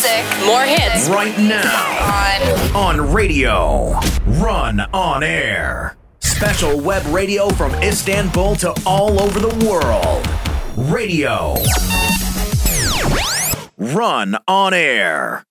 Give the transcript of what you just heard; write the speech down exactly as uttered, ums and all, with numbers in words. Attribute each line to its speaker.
Speaker 1: music. More hits.
Speaker 2: Right now.
Speaker 1: On.
Speaker 2: On radio. Run on air. Special web radio from Istanbul to all over the world. Radio. Run on air.